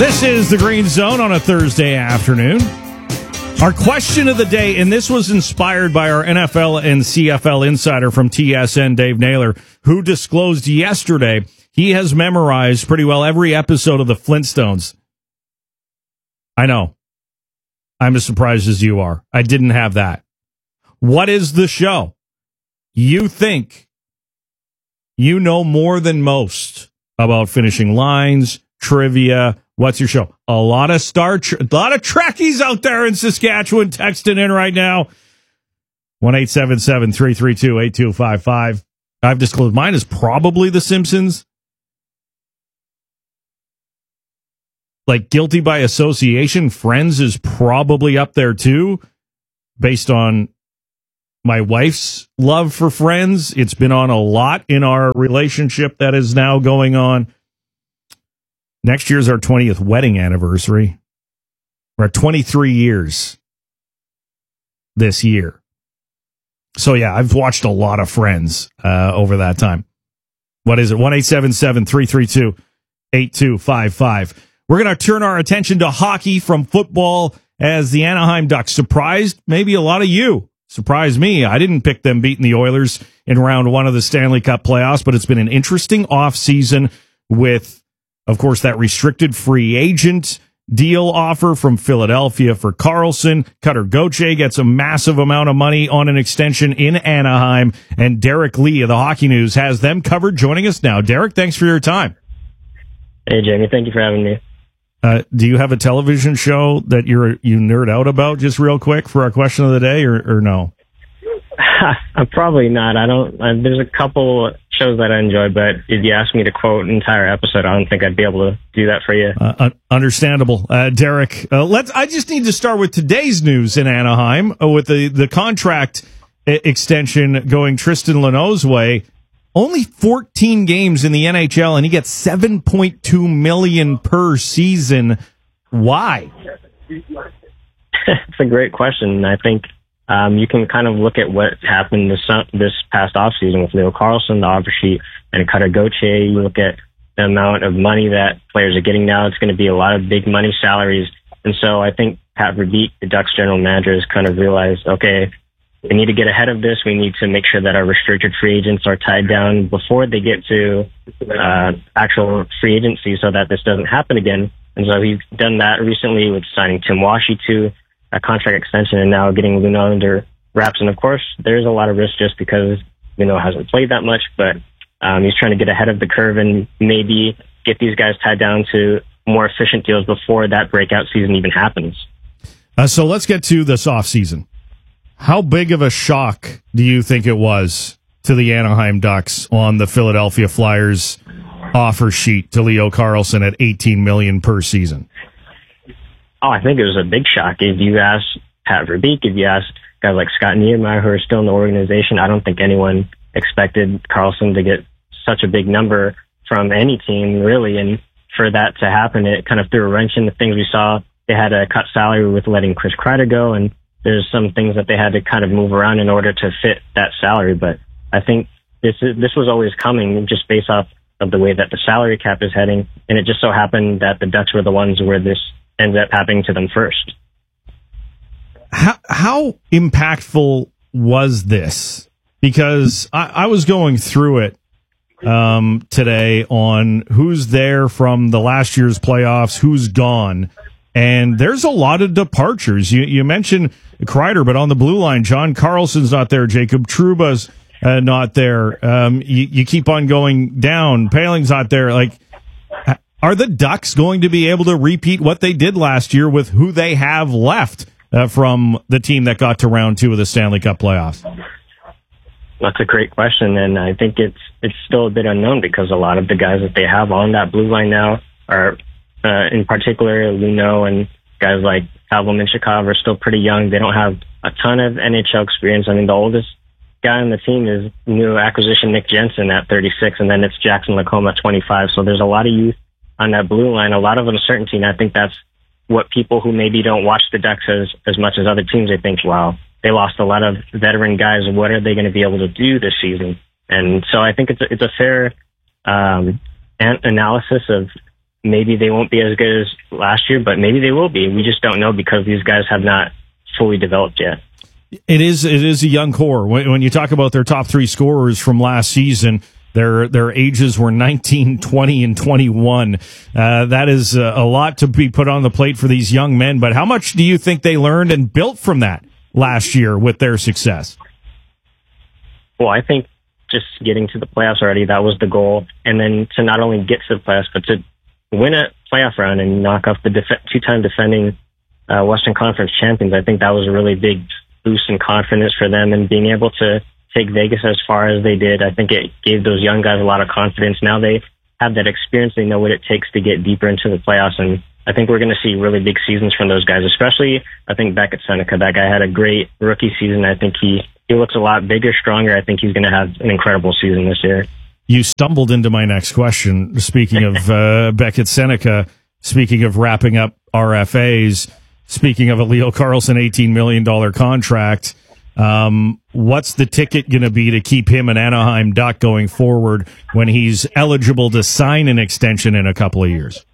This is the Green Zone on a Thursday afternoon. Our question of the day, and this was inspired by our NFL and CFL insider from TSN, Dave Naylor, who disclosed yesterday he has memorized pretty well every episode of the Flintstones. I know. I'm as surprised as you are. I didn't have that. What is the show? You think you know more than most about finishing lines, trivia. What's your show? A lot of Trekkies out there in Saskatchewan texting in right now. 1-877-332-8255. I've disclosed mine is probably The Simpsons. Like guilty by association, Friends is probably up there too, based on my wife's love for Friends. It's been on a lot in our relationship that is now going on. Next year's our 20th wedding anniversary. We're at 23 years this year. So, yeah, I've watched a lot of Friends over that time. What is it? 1-877-332-8255. We're going to turn our attention to hockey from football as the Anaheim Ducks surprised maybe a lot of you. Surprised me. I didn't pick them beating the Oilers in round one of the Stanley Cup playoffs, but it's been an interesting offseason with, of course, that restricted free agent deal offer from Philadelphia for Karlsson. Cutter Gauthier gets a massive amount of money on an extension in Anaheim, and Derek Lee of the Hockey News has them covered. Joining us now. Derek, thanks for your time. Hey, Jamie. Thank you for having me. Do you have a television show that you nerd out about, just real quick, for our question of the day, or no? Probably not. I don't. There's a couple shows that I enjoy, but if you ask me to quote an entire episode, I don't think I'd be able to do that for you. Understandable, Derek. I just need to start with today's news in Anaheim with the contract extension going Tristan Luneau's way. Only 14 games in the NHL, and he gets $7.2 million per season. Why? It's a great question. I think you can kind of look at what happened this past offseason with Leo Carlsson, the offer sheet, and Cutter Gauthier. You look at the amount of money that players are getting now. It's going to be a lot of big money salaries. And so I think Pat Verbeek, the Ducks general manager, has kind of realized, okay, we need to get ahead of this. We need to make sure that our restricted free agents are tied down before they get to actual free agency so that this doesn't happen again. And so he's done that recently with signing Tim Washy to a contract extension and now getting Luneau under wraps. And of course, there's a lot of risk just because Luneau hasn't played that much, but he's trying to get ahead of the curve and maybe get these guys tied down to more efficient deals before that breakout season even happens. So let's get to this offseason. How big of a shock do you think it was to the Anaheim Ducks on the Philadelphia Flyers offer sheet to Leo Carlsson at $18 million per season? Oh, I think it was a big shock. If you ask Pat Verbeek, if you ask guys like Scott Niedermayer who are still in the organization, I don't think anyone expected Carlsson to get such a big number from any team, really. And for that to happen, it kind of threw a wrench in the things we saw. They had to cut salary with letting Chris Kreider go, and there's some things that they had to kind of move around in order to fit that salary. But I think this was always coming just based off of the way that the salary cap is heading. And it just so happened that the Ducks were the ones where this ended up happening to them first. How impactful was this? Because I was going through it today on who's there from the last year's playoffs, who's gone. And there's a lot of departures. You mentioned Kreider, but on the blue line, John Carlson's not there. Jacob Trouba's not there. You keep on going down. Paling's not there. Like, are the Ducks going to be able to repeat what they did last year with who they have left from the team that got to round two of the Stanley Cup playoffs? That's a great question, and I think it's still a bit unknown because a lot of the guys that they have on that blue line now are, in particular, Luneau and guys like Pavel Mintyukov are still pretty young. They don't have a ton of NHL experience. I mean, the oldest guy on the team is new acquisition Nick Jensen at 36, and then it's Jackson Lacombe at 25. So there's a lot of youth on that blue line, a lot of uncertainty, and I think that's what people who maybe don't watch the Ducks as much as other teams, they think, wow, they lost a lot of veteran guys. What are they going to be able to do this season? And so I think it's a fair analysis of maybe they won't be as good as last year, but maybe they will be. We just don't know because these guys have not fully developed yet. It is a young core. When you talk about their top three scorers from last season, their ages were 19, 20, and 21. That is a lot to be put on the plate for these young men. But how much do you think they learned and built from that last year with their success? Well, I think just getting to the playoffs already, that was the goal. And then to not only get to the playoffs, but to win a playoff round and knock off the two-time defending Western Conference champions. I think that was a really big boost in confidence for them, and being able to take Vegas as far as they did, I think it gave those young guys a lot of confidence. Now they have that experience. They know what it takes to get deeper into the playoffs, and I think we're going to see really big seasons from those guys, especially, I think, Beckett Seneca. That guy had a great rookie season. I think he looks a lot bigger, stronger. I think he's going to have an incredible season this year. You stumbled into my next question. Speaking of Beckett Seneca, speaking of wrapping up RFAs, speaking of a Leo Carlsson $18 million contract, what's the ticket going to be to keep him an Anaheim Duck going forward when he's eligible to sign an extension in a couple of years?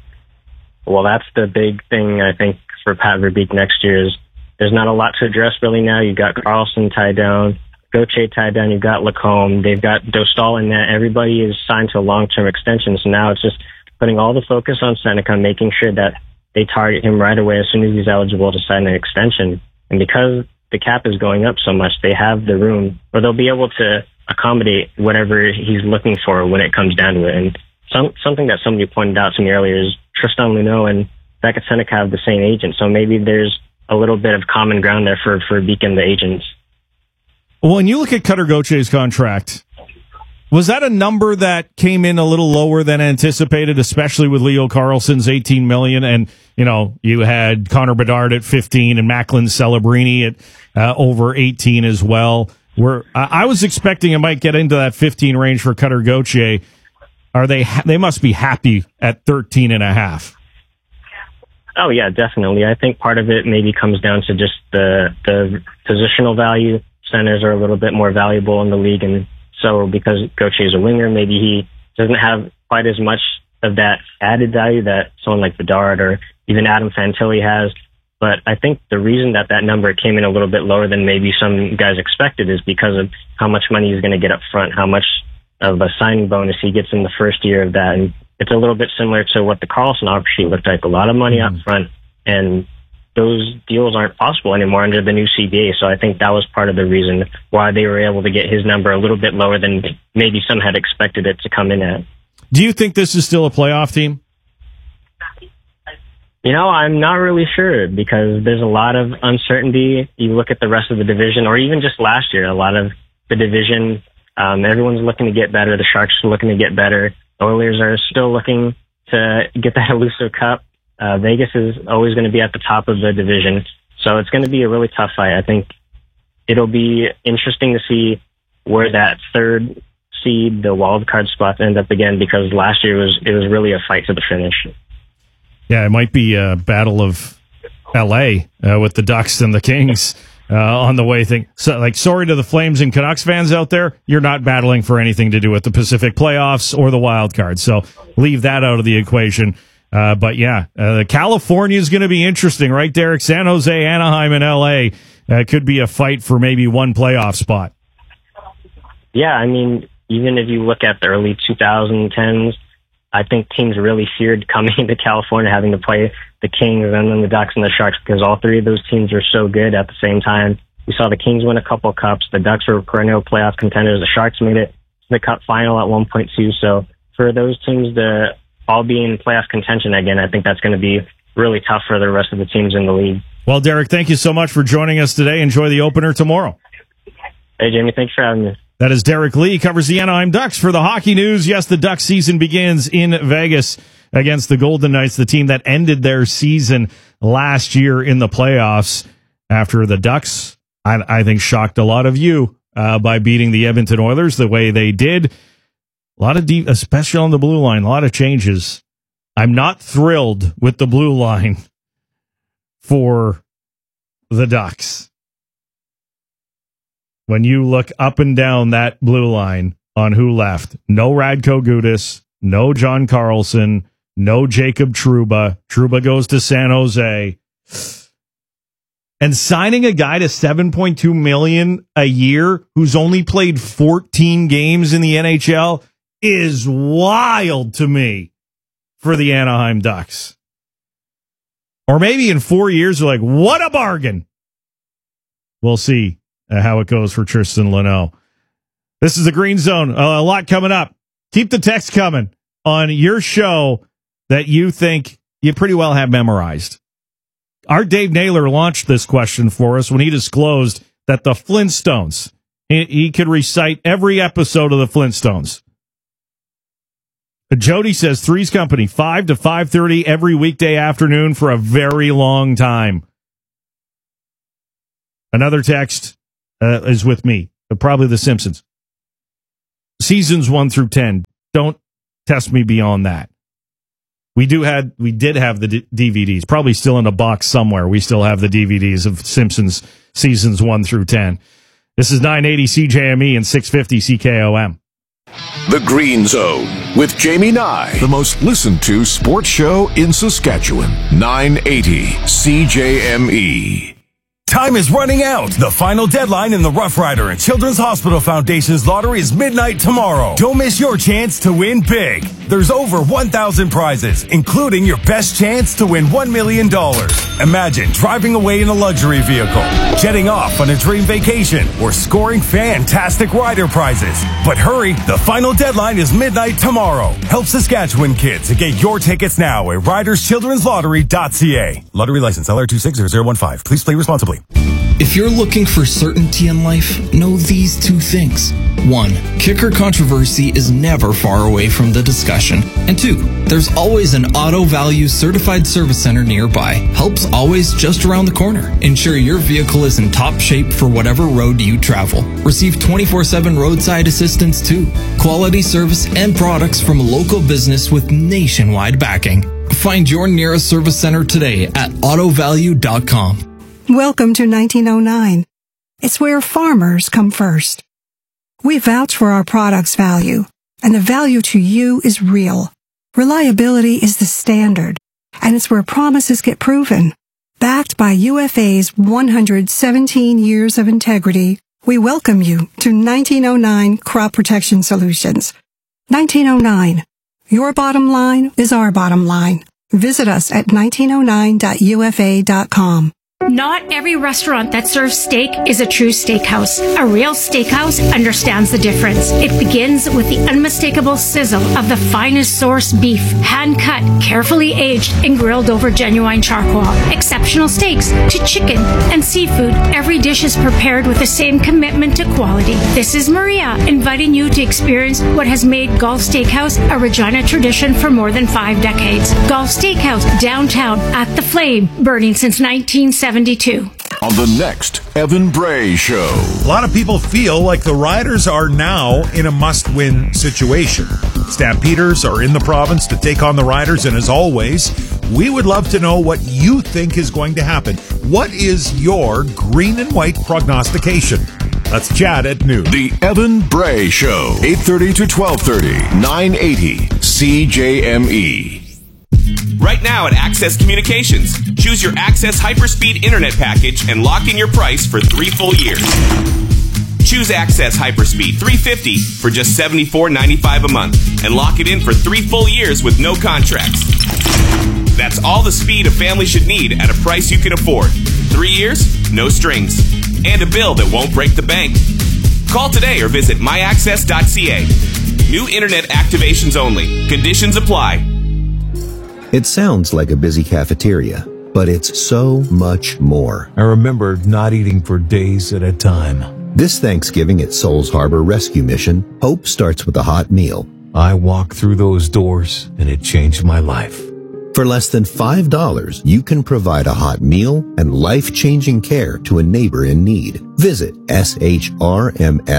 Well, that's the big thing, I think, for Pat Verbeek next year is there's not a lot to address really now. You've got Carlson tied down, Gauthier tied down, you've got Lacombe, they've got Dostal in that. Everybody is signed to a long-term extension, so now it's just putting all the focus on Seneca, making sure that they target him right away as soon as he's eligible to sign an extension. And because the cap is going up so much, they have the room, or they'll be able to accommodate whatever he's looking for when it comes down to it. And something that somebody pointed out to me earlier is Tristan Luneau and Beckett Seneca have the same agent, so maybe there's a little bit of common ground there for Verbeek and the agents. Well, when you look at Cutter Gauthier's contract, was that a number that came in a little lower than anticipated, especially with Leo Carlsson's $18 million? And, you know, you had Connor Bedard at 15 and Macklin Celebrini at over 18 as well. I was expecting it might get into that 15 range for Cutter Gauthier. They must be happy at 13 and a half. Oh, yeah, definitely. I think part of it maybe comes down to just the positional value. Centers are a little bit more valuable in the league, and so because Gauthier is a winger, maybe he doesn't have quite as much of that added value that someone like Bedard or even Adam Fantilli has. But I think the reason that number came in a little bit lower than maybe some guys expected is because of how much money he's going to get up front, how much of a signing bonus he gets in the first year of that. And it's a little bit similar to what the Carlson offer sheet looked like, a lot of money up front, and those deals aren't possible anymore under the new CBA. So I think that was part of the reason why they were able to get his number a little bit lower than maybe some had expected it to come in at. Do you think this is still a playoff team? You know, I'm not really sure because there's a lot of uncertainty. You look at the rest of the division, or even just last year, a lot of the division, everyone's looking to get better. The Sharks are looking to get better. The Oilers are still looking to get that elusive cup. Vegas is always going to be at the top of the division. So it's going to be a really tough fight. I think it'll be interesting to see where that third seed, the wild card spots, end up again, because last year it was really a fight to the finish. Yeah, it might be a battle of L.A. With the Ducks and the Kings on the way thing. So, like, sorry to the Flames and Canucks fans out there, you're not battling for anything to do with the Pacific playoffs or the wild card. So leave that out of the equation. But yeah, California is going to be interesting, right, Derek? San Jose, Anaheim, and L.A. Could be a fight for maybe one playoff spot. Yeah, I mean, even if you look at the early 2010s, I think teams really feared coming into California, having to play the Kings and then the Ducks and the Sharks, because all three of those teams are so good at the same time. We saw the Kings win a couple of cups. The Ducks were perennial playoff contenders. The Sharks made it to the cup final at one point too. So for those teams to all be in playoff contention again, I think that's going to be really tough for the rest of the teams in the league. Well, Derek, thank you so much for joining us today. Enjoy the opener tomorrow. Hey, Jamie, thanks for having me. That is Derek Lee, covers the Anaheim Ducks for the Hockey News. Yes, the Ducks season begins in Vegas against the Golden Knights, the team that ended their season last year in the playoffs after the Ducks, I think, shocked a lot of you by beating the Edmonton Oilers the way they did. A lot of deep, especially on the blue line, a lot of changes. I'm not thrilled with the blue line for the Ducks. When you look up and down that blue line on who left, no Radko Gudas, no John Carlson, No Jacob Trouba. Trouba goes to San Jose. And signing a guy to $7.2 million a year who's only played 14 games in the NHL is wild to me for the Anaheim Ducks. Or maybe in 4 years, they're like, what a bargain. We'll see how it goes for Tristan Luneau. This is the Green Zone. A lot coming up. Keep the text coming on your show that you think you pretty well have memorized. Our Dave Naylor launched this question for us when he disclosed that the Flintstones, he could recite every episode of the Flintstones. Jody says Three's Company, 5 to 5:30 every weekday afternoon for a very long time. Another text is with me, probably The Simpsons. Seasons 1 through 10. Don't test me beyond that. We did have the DVDs, probably still in a box somewhere. We still have the DVDs of Simpsons seasons 1 through 10. This is 980 CJME and 650 CKOM. The Green Zone with Jamie Nye, the most listened to sports show in Saskatchewan. 980 CJME. Time is running out. The final deadline in the Rough Rider and Children's Hospital Foundation's lottery is midnight tomorrow. Don't miss your chance to win big. There's over 1,000 prizes, including your best chance to win $1 million. Imagine driving away in a luxury vehicle, jetting off on a dream vacation, or scoring fantastic rider prizes. But hurry, the final deadline is midnight tomorrow. Help Saskatchewan kids to get your tickets now at riderschildrenslottery.ca. Lottery license LR260015. Please play responsibly. If you're looking for certainty in life, know these two things. 1, kicker controversy is never far away from the discussion. And 2, there's always an Auto Value certified service center nearby. Help's always just around the corner. Ensure your vehicle is in top shape for whatever road you travel. Receive 24/7 roadside assistance too. Quality service and products from a local business with nationwide backing. Find your nearest service center today at autovalue.com. Welcome to 1909. It's where farmers come first. We vouch for our product's value, and the value to you is real. Reliability is the standard, and it's where promises get proven. Backed by UFA's 117 years of integrity, we welcome you to 1909 Crop Protection Solutions. 1909. Your bottom line is our bottom line. Visit us at 1909.ufa.com. Not every restaurant that serves steak is a true steakhouse. A real steakhouse understands the difference. It begins with the unmistakable sizzle of the finest source beef, hand-cut, carefully aged, and grilled over genuine charcoal. Exceptional steaks to chicken and seafood. Every dish is prepared with the same commitment to quality. This is Maria, inviting you to experience what has made Gulf Steakhouse a Regina tradition for more than 5 decades. Gulf Steakhouse, downtown, at the Flame, burning since 1972. On the next Evan Bray Show. A lot of people feel like the Riders are now in a must-win situation. Stampeders are in the province to take on the Riders, and as always, we would love to know what you think is going to happen. What is your green and white prognostication? Let's chat at noon. The Evan Bray Show, 8:30 to 12:30, 980 CJME. Right now at Access Communications, choose your Access Hyperspeed Internet package and lock in your price for 3 full years. Choose Access Hyperspeed 350 for just $74.95 a month and lock it in for 3 full years with no contracts. That's all the speed a family should need at a price you can afford. 3 years, no strings, and a bill that won't break the bank. Call today or visit myaccess.ca. New internet activations only. Conditions apply. It sounds like a busy cafeteria, but it's so much more. I remember not eating for days at a time. This Thanksgiving at Souls Harbor Rescue Mission, hope starts with a hot meal. I walked through those doors, and it changed my life. For less than $5, you can provide a hot meal and life-changing care to a neighbor in need. Visit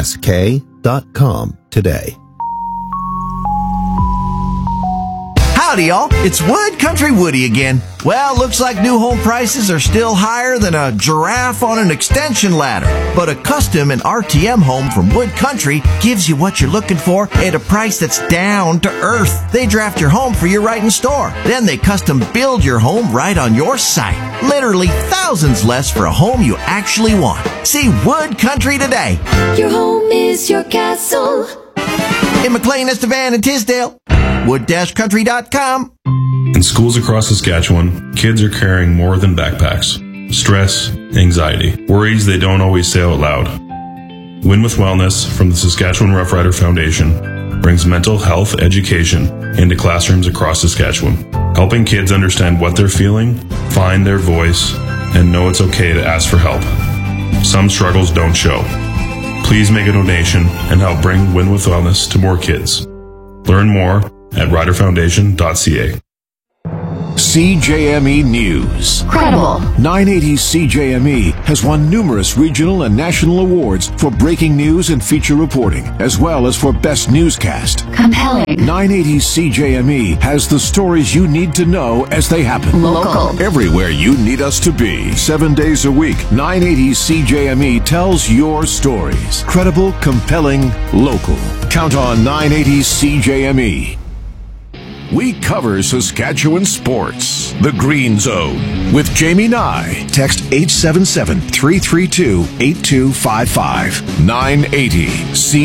shrmsk.com today. How Howdy, y'all. It's Wood Country Woody again. Well, looks like new home prices are still higher than a giraffe on an extension ladder. But a custom and RTM home from Wood Country gives you what you're looking for at a price that's down to earth. They draft your home for you right in store. Then they custom build your home right on your site. Literally thousands less for a home you actually want. See Wood Country today. Your home is your castle. In McLean, Estevan, and Tisdale. Wood-country.com. In schools across Saskatchewan, kids are carrying more than backpacks. Stress, anxiety, worries they don't always say out loud. Win with Wellness from the Saskatchewan Roughrider Foundation brings mental health education into classrooms across Saskatchewan, helping kids understand what they're feeling, find their voice, and know it's okay to ask for help. Some struggles don't show. Please make a donation and help bring Win with Wellness to more kids. Learn more at riderfoundation.ca. CJME News. Credible. 980 CJME has won numerous regional and national awards for breaking news and feature reporting, as well as for best newscast. Compelling. 980 CJME has the stories you need to know as they happen. Local. Everywhere you need us to be. 7 days a week, 980 CJME tells your stories. Credible, compelling, local. Count on 980 CJME. We cover Saskatchewan sports. The Green Zone with Jamie Nye. Text 877-332-8255. 980 C.